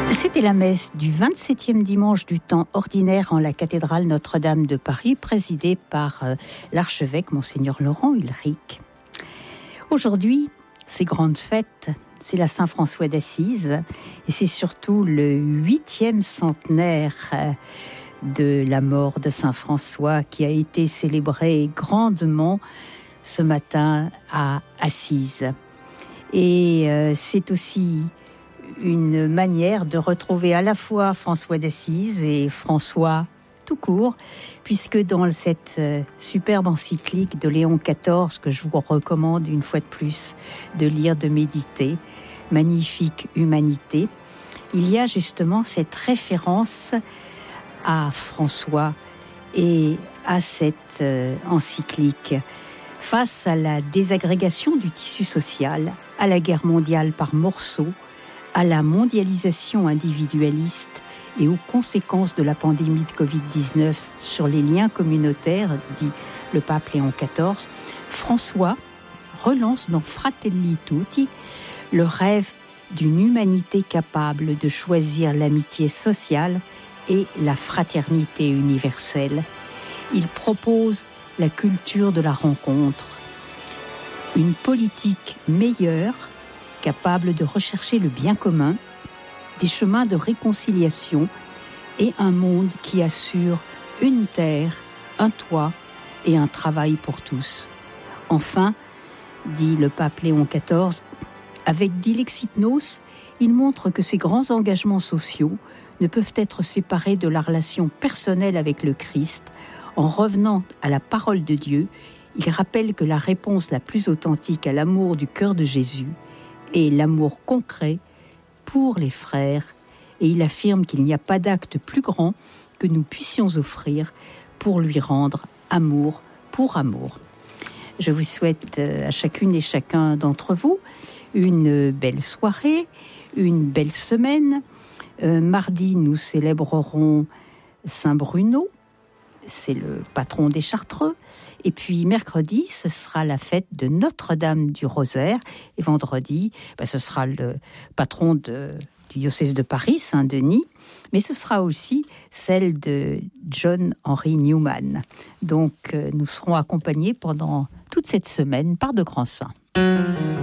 C'était la messe du 27e dimanche du temps ordinaire en la cathédrale Notre-Dame de Paris, présidée par l'archevêque Monseigneur Laurent Ulrich. Aujourd'hui, ces grandes fêtes, c'est la Saint-François d'Assise et c'est surtout le 8e centenaire de la mort de Saint-François qui a été célébré grandement ce matin à Assise. Et c'est aussi une manière de retrouver à la fois François d'Assise et François tout court, puisque dans cette superbe encyclique de Léon XIV, que je vous recommande une fois de plus de lire, de méditer, Magnifique Humanité, il y a justement cette référence à François et à cette encyclique. Face à la désagrégation du tissu social, à la guerre mondiale par morceaux, à la mondialisation individualiste et aux conséquences de la pandémie de Covid-19 sur les liens communautaires, dit le pape Léon XIV, François relance dans Fratelli Tutti le rêve d'une humanité capable de choisir l'amitié sociale et la fraternité universelle. Il propose la culture de la rencontre, une politique meilleure, capable de rechercher le bien commun, des chemins de réconciliation et un monde qui assure une terre, un toit et un travail pour tous. Enfin, dit le pape Léon XIV, avec Dilexit Nos, il montre que ces grands engagements sociaux ne peuvent être séparés de la relation personnelle avec le Christ. En revenant à la parole de Dieu, il rappelle que la réponse la plus authentique à l'amour du cœur de Jésus est l'amour concret pour les frères, et il affirme qu'il n'y a pas d'acte plus grand que nous puissions offrir pour lui rendre amour pour amour. Je vous souhaite à chacune et chacun d'entre vous une belle soirée, une belle semaine. Mardi, nous célébrerons Saint Bruno, c'est le patron des Chartreux. Et puis mercredi, ce sera la fête de Notre-Dame du Rosaire. Et vendredi, ce sera le patron du diocèse de Paris, Saint-Denis. Mais ce sera aussi celle de John Henry Newman. Donc nous serons accompagnés pendant toute cette semaine par de grands saints.